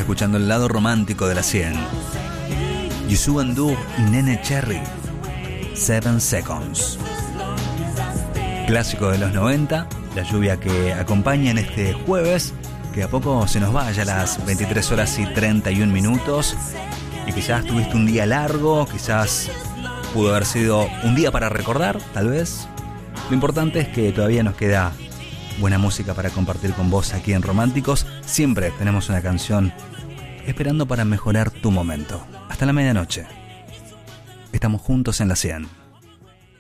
escuchando el lado romántico de la 100. Youssou N'Dour y Nene Cherry, 7 Seconds. Clásico de los 90, la lluvia que acompaña en este jueves, que a poco se nos va ya a las 23 horas y 31 minutos. Y quizás tuviste un día largo, quizás pudo haber sido un día para recordar, tal vez. Lo importante es que todavía nos queda buena música para compartir con vos aquí en Románticos. Siempre tenemos una canción esperando para mejorar tu momento. Hasta la medianoche. Estamos juntos en la 100.